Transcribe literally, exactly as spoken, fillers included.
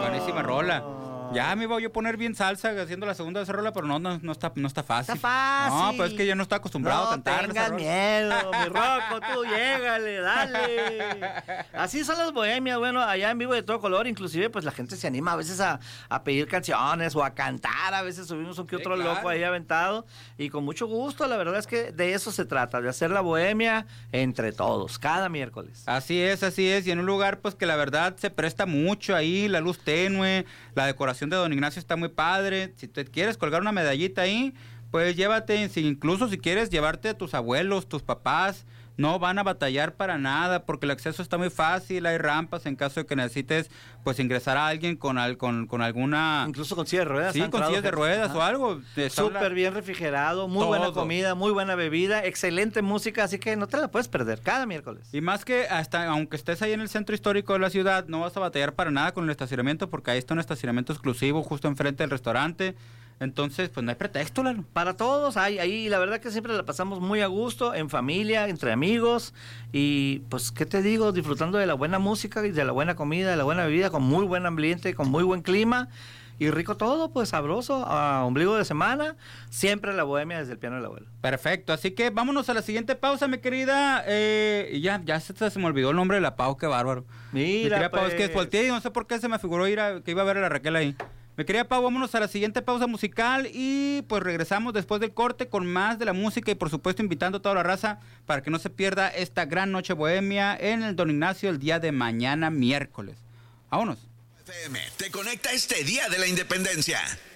Buenísima rola. Ya me iba yo a poner bien salsa haciendo la segunda de esa rola, pero no, no, no, está, no está fácil. Está fácil. No, pues es que yo no estoy acostumbrado no a cantar. No tengas miedo, mi Rocco, tú llégale, dale. Así son las bohemias, bueno, allá en vivo de todo color, inclusive pues la gente se anima a veces a, a pedir canciones o a cantar, a veces subimos un que otro sí, claro. loco ahí aventado, y con mucho gusto, la verdad es que de eso se trata, de hacer la bohemia entre todos, cada miércoles. Así es, así es, y en un lugar pues que la verdad se presta mucho ahí, la luz tenue, la decoración de Don Ignacio está muy padre. Si te quieres colgar una medallita ahí, pues llévate, si, incluso si quieres llevarte a tus abuelos, tus papás, no van a batallar para nada, porque el acceso está muy fácil, hay rampas en caso de que necesites pues ingresar a alguien con al, con, con alguna... Incluso con sillas de ruedas. Sí, con sillas de ruedas Ajá. o algo. Súper la... bien refrigerado, muy Todo. buena comida, muy buena bebida, excelente música, así que no te la puedes perder cada miércoles. Y más que hasta, aunque estés ahí en el centro histórico de la ciudad, no vas a batallar para nada con el estacionamiento, porque ahí está un estacionamiento exclusivo justo enfrente del restaurante. Entonces, pues no hay pretexto, Lalo. Para todos, hay ahí, la verdad que siempre la pasamos muy a gusto, en familia, entre amigos, y pues, ¿qué te digo? Disfrutando de la buena música y de la buena comida, de la buena bebida, con muy buen ambiente, con muy buen clima, y rico todo, pues sabroso, a ombligo de semana, siempre la bohemia desde el piano del abuelo. Perfecto, así que vámonos a la siguiente pausa, mi querida, eh, ya, ya se, se me olvidó el nombre de la Pau, qué bárbaro. Mira, pues. Pau, es que volteé y no sé por qué se me figuró ir a, que iba a ver a la Raquel ahí. Mi querida Pau, vámonos a la siguiente pausa musical y pues regresamos después del corte con más de la música y por supuesto invitando a toda la raza para que no se pierda esta gran noche bohemia en el Don Ignacio el día de mañana miércoles. Vámonos. F M te conecta este Día de la Independencia.